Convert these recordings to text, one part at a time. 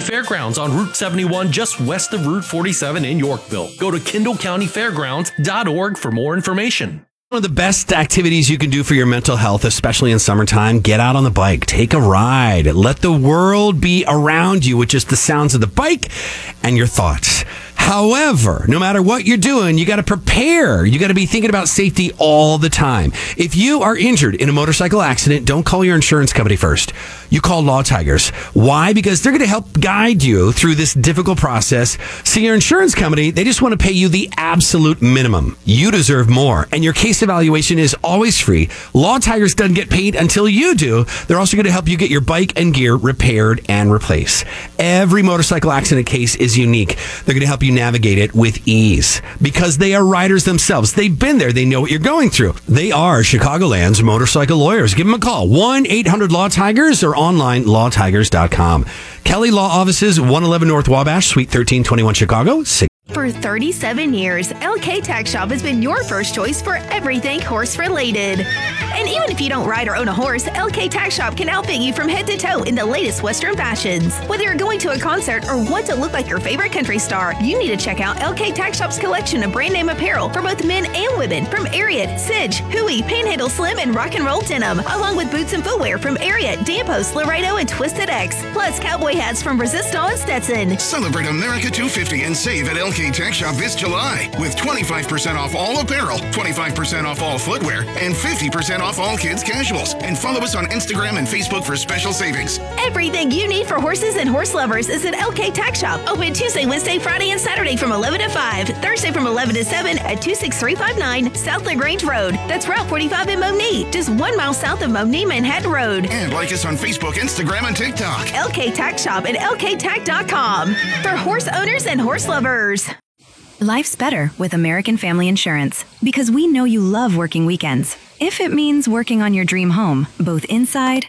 Fairgrounds on Route 71, just west of Route 47 in Yorkville. Go to KendallCountyFairgrounds.org for more information. One of the best activities you can do for your mental health, especially in summertime, get out on the bike, take a ride, let the world be around you with just the sounds of the bike and your thoughts. However, no matter what you're doing, you got to prepare. You got to be thinking about safety all the time. If you are injured in a motorcycle accident, don't call your insurance company first. You call Law Tigers. Why? Because they're going to help guide you through this difficult process. See, your insurance company, they just want to pay you the absolute minimum. You deserve more, and your case evaluation is always free. Law Tigers doesn't get paid until you do. They're also going to help you get your bike and gear repaired and replaced. Every motorcycle accident case is unique. They're going to help you navigate it with ease because they are riders themselves. They've been there. They know what you're going through. They are Chicagoland's motorcycle lawyers. Give them a call. 1-800-LAW-TIGERS or online lawtigers.com. Kelly Law Offices, 111 North Wabash, Suite 1321, Chicago. For 37 years, LK Tack Shop has been your first choice for everything horse-related. And even if you don't ride or own a horse, LK Tack Shop can outfit you from head to toe in the latest Western fashions. Whether you're going to a concert or want to look like your favorite country star, you need to check out LK Tack Shop's collection of brand name apparel for both men and women from Ariat, Sidge, Huey, Panhandle Slim, and Rock and Roll Denim, along with boots and footwear from Ariat, Danpost, Laredo, and Twisted X, plus cowboy hats from Resistol and Stetson. Celebrate America 250 and save at LK Tack Shop this July with 25% off all apparel, 25% off all footwear, and 50% off all kids' casuals. And follow us on Instagram and Facebook for special savings. Everything you need for horses and horse lovers is at LK Tack Shop. Open Tuesday, Wednesday, Friday, and Saturday from 11 to 5. Thursday from 11 to 7 at 26359 South LaGrange Road. That's Route 45 in Monee, just 1 mile south of Monee, Manhattan Road. And like us on Facebook, Instagram, and TikTok. LK Tack Shop at lktack.com for horse owners and horse lovers. Life's better with American Family Insurance because we know you love working weekends. If it means working on your dream home, both inside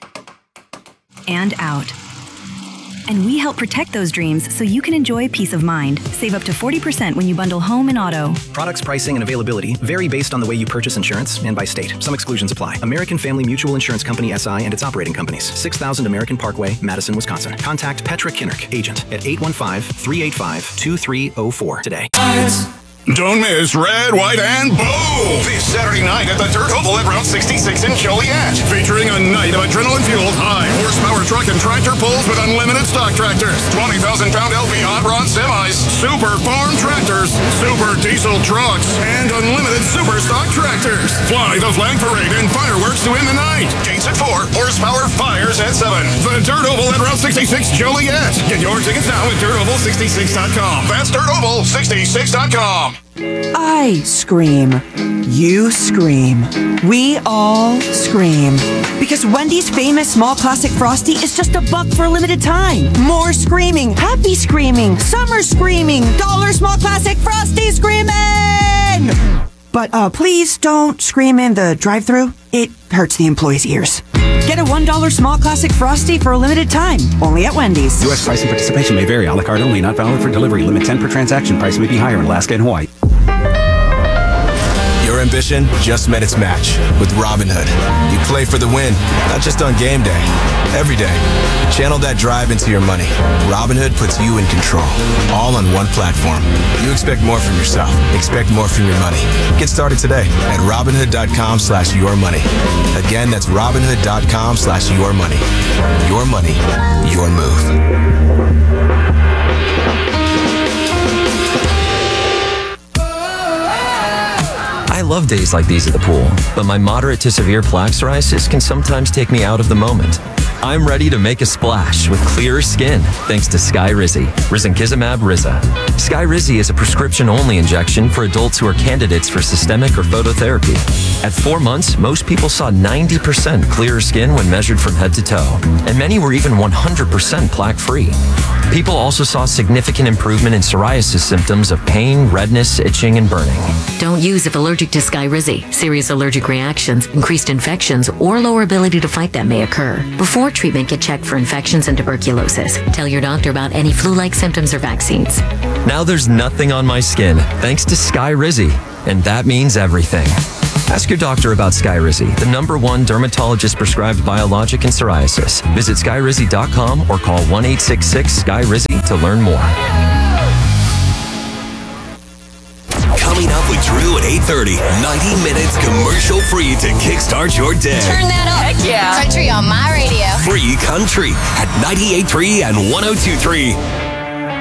and out. And we help protect those dreams so you can enjoy peace of mind. Save up to 40% when you bundle home and auto. Products, pricing, and availability vary based on the way you purchase insurance and by state. Some exclusions apply. American Family Mutual Insurance Company, SI, and its operating companies. 6000 American Parkway, Madison, Wisconsin. Contact Petra Kinnerk, agent, at 815-385-2304 today. Don't miss Red, White, and Blue this Saturday night at the Dirt Oval at Route 66 in Joliet. Featuring a night of adrenaline-fueled high horsepower truck and tractor pulls with unlimited stock tractors, 20,000-pound LP hot rod semis, super farm tractors, super diesel trucks, and unlimited super stock tractors. Fly the flag parade and fireworks to end the night. Gates at 4, horsepower fires at 7. The Dirt Oval at Route 66 Joliet. Get your tickets now at DirtOval66.com. That's DirtOval66.com. I scream. You scream. We all scream. Because Wendy's famous small classic Frosty is just $1 for a limited time. More screaming. Happy screaming. Summer screaming. $1 small classic Frosty screaming! But please don't scream in the drive-thru. It hurts the employees' ears. Get a $1 small classic Frosty for a limited time. Only at Wendy's. U.S. price and participation may vary. A la carte only. Not valid for delivery. Limit 10 per transaction. Price may be higher in Alaska and Hawaii. Your ambition just met its match with Robinhood. You play for the win, not just on game day. Every day. Channel that drive into your money. Robinhood puts you in control. All on one platform. You expect more from yourself. Expect more from your money. Get started today at Robinhood.com/yourmoney. Again, that's Robinhood.com/yourmoney. Your money, your move. I love days like these at the pool, but my moderate to severe plaque psoriasis can sometimes take me out of the moment. I'm ready to make a splash with clearer skin thanks to Skyrizi, Risankizumab Riza. Skyrizi is a prescription-only injection for adults who are candidates for systemic or phototherapy. At 4 months, most people saw 90% clearer skin when measured from head to toe, and many were even 100% plaque-free. People also saw significant improvement in psoriasis symptoms of pain, redness, itching, and burning. Don't use if allergic to Skyrizi. Serious allergic reactions, increased infections, or lower ability to fight them may occur. Before treatment, get checked for infections and tuberculosis. Tell your doctor about any flu-like symptoms or vaccines. Now there's nothing on my skin thanks to Skyrizi, and that means everything. Ask your doctor about Skyrizi, the #1 dermatologist-prescribed biologic in psoriasis. Visit skyrizi.com or call 1-866-SKY-RIZZI to learn more. Coming up with Drew at 8:30. 90 minutes commercial-free to kickstart your day. Turn that up. Heck yeah. Country on my radio. Free country at 98.3 and 102.3.